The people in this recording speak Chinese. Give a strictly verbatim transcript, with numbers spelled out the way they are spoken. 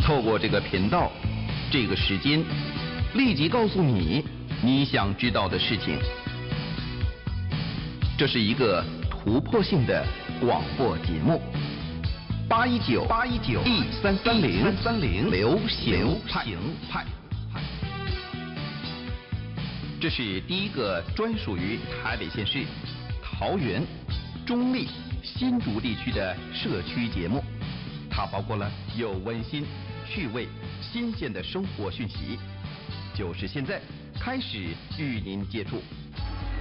透过这个频道，这个时间，立即告诉你你想知道的事情。这是一个突破性的广播节目。八一九八一九 E 三三零三三零流行派，这是第一个专属于台北县市、桃园、中立、新竹地区的社区节目。它包括了有温馨、趣味、新鲜的生活讯息。就是现在开始与您接触。